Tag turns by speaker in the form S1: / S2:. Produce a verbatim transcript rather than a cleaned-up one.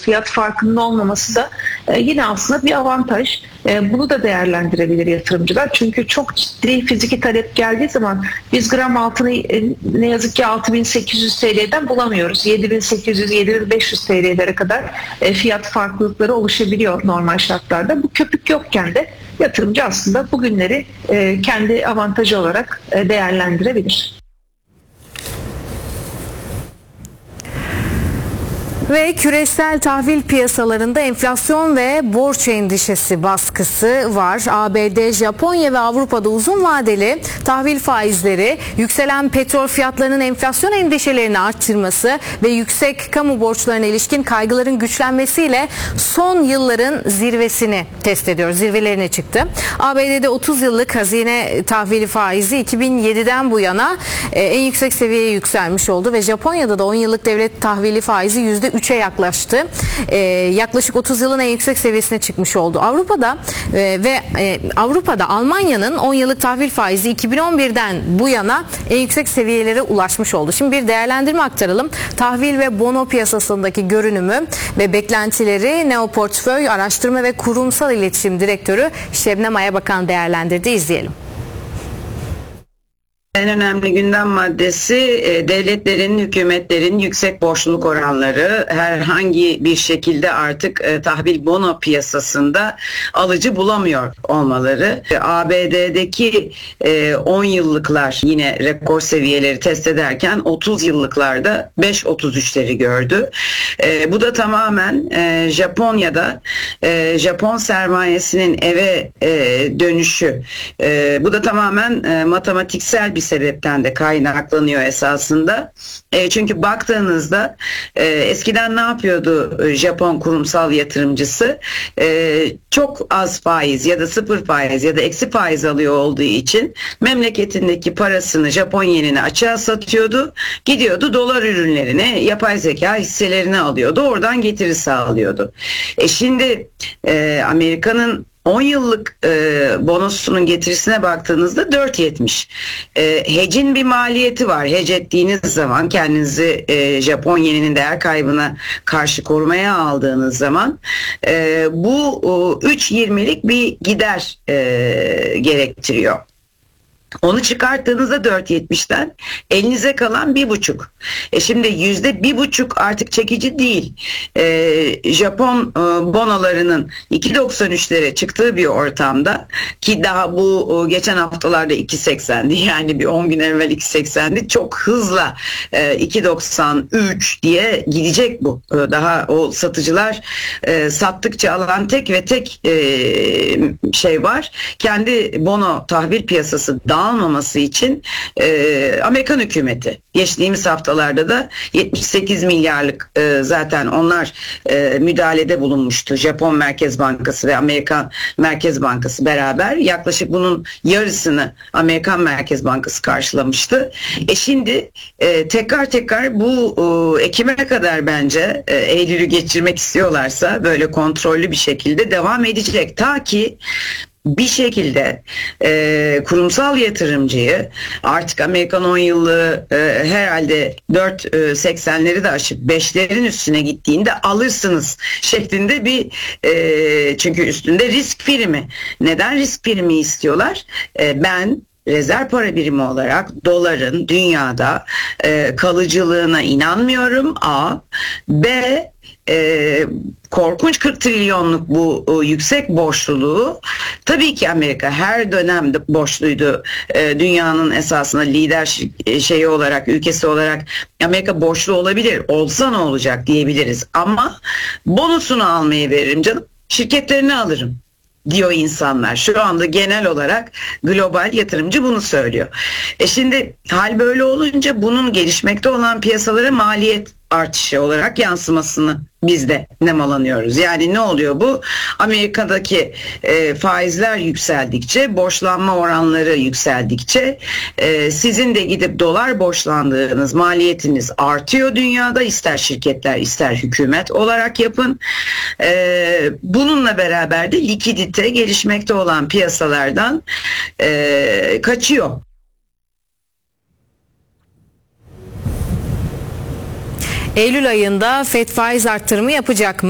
S1: Fiyat farkının olmaması da e, yine aslında bir avantaj. E, bunu da değerlendirebilir yatırımcılar. Çünkü çok ciddi fiziki talep geldiği zaman biz gram altını e, ne yazık ki altı bin sekiz yüz T L'den bulamıyoruz. yedi bin sekiz yüz yedi bin beş yüz T L'lere kadar e, fiyat farklılıkları oluşabiliyor normal şartlarda. Bu köpük yokken de yatırımcı aslında bugünleri e, kendi avantajı olarak e, değerlendirebilir.
S2: Ve küresel tahvil piyasalarında enflasyon ve borç endişesi baskısı var. A B D, Japonya ve Avrupa'da uzun vadeli tahvil faizleri, yükselen petrol fiyatlarının enflasyon endişelerini arttırması ve yüksek kamu borçlarına ilişkin kaygıların güçlenmesiyle son yılların zirvesini test ediyor. Zirvelerine çıktı. A B D'de otuz yıllık hazine tahvili faizi iki bin yediden bu yana en yüksek seviyeye yükselmiş oldu ve Japonya'da da on yıllık devlet tahvili faizi yüzde üçe yaklaştı. Ee, yaklaşık otuz yılın en yüksek seviyesine çıkmış oldu. Avrupa'da e, ve e, Avrupa'da Almanya'nın on yıllık tahvil faizi iki bin on birden bu yana en yüksek seviyelere ulaşmış oldu. Şimdi bir değerlendirme aktaralım. Tahvil ve bono piyasasındaki görünümü ve beklentileri Neo Portföy Araştırma ve Kurumsal İletişim Direktörü Şebnem Ayabakan değerlendirdi. İzleyelim.
S3: En önemli gündem maddesi devletlerin, hükümetlerin yüksek borçluluk oranları herhangi bir şekilde artık tahvil bono piyasasında alıcı bulamıyor olmaları. A B D'deki on yıllıklar yine rekor seviyeleri test ederken otuz yıllıklarda beş otuz üçleri gördü. Bu da tamamen Japonya'da Japon sermayesinin eve dönüşü. Bu da tamamen matematiksel bir sebepten de kaynaklanıyor esasında. E, çünkü baktığınızda e, eskiden ne yapıyordu e, Japon kurumsal yatırımcısı? E, çok az faiz ya da sıfır faiz ya da eksi faiz alıyor olduğu için memleketindeki parasını Japon yenini açığa satıyordu. Gidiyordu dolar ürünlerine, yapay zeka hisselerini alıyordu. Oradan getiri sağlıyordu. E şimdi e, Amerika'nın on yıllık e, bonosunun getirisine baktığınızda dört yetmiş. E, hedge'in bir maliyeti var. Hedge ettiğiniz zaman kendinizi e, Japon yeninin değer kaybına karşı korumaya aldığınız zaman e, bu e, üç yirmilik bir gider e, gerektiriyor. Onu çıkarttığınızda dört yetmişten elinize kalan bir buçuk. E şimdi yüzde bir buçuk artık çekici değil. E, Japon e, bonolarının iki doksan üçlere çıktığı bir ortamda ki daha bu e, geçen haftalarda iki seksendi yani bir on gün evvel iki seksendi çok hızla e, iki doksan üç diye gidecek bu. E, daha o satıcılar e, sattıkça alan tek ve tek e, şey var. Kendi bono tahvil piyasası daha almaması için e, Amerikan hükümeti geçtiğimiz haftalarda da yetmiş sekiz milyarlık e, zaten onlar e, müdahalede bulunmuştu. Japon Merkez Bankası ve Amerikan Merkez Bankası beraber yaklaşık bunun yarısını Amerikan Merkez Bankası karşılamıştı. E şimdi e, tekrar tekrar bu e, Ekim'e kadar bence e, Eylül'ü geçirmek istiyorlarsa böyle kontrollü bir şekilde devam edecek. Ta ki bir şekilde e, kurumsal yatırımcıyı artık Amerikan on yıllığı e, herhalde dört seksenleri de aşıp beşlerin üstüne gittiğinde alırsınız şeklinde bir e, çünkü üstünde risk primi. Neden risk primi istiyorlar? E, ben rezerv para birimi olarak doların dünyada e, kalıcılığına inanmıyorum. A. B. E, korkunç kırk trilyonluk bu o, yüksek borçluluğu tabii ki Amerika her dönemde borçluydu. E, dünyanın esasında lider şeyi olarak, ülkesi olarak Amerika borçlu olabilir. Olsa ne olacak diyebiliriz. Ama bonusunu almayı veririm canım. Şirketlerini alırım diyor insanlar. Şu anda genel olarak global yatırımcı bunu söylüyor. E şimdi hal böyle olunca bunun gelişmekte olan piyasalara maliyet artışı olarak yansımasını biz de nemalanıyoruz. Yani ne oluyor bu? Amerika'daki e, faizler yükseldikçe, borçlanma oranları yükseldikçe e, sizin de gidip dolar borçlandığınız maliyetiniz artıyor dünyada. İster şirketler ister hükümet olarak yapın. E, bununla beraber de likidite gelişmekte olan piyasalardan e, kaçıyor.
S2: Eylül ayında Fed faiz arttırımı yapacak mı?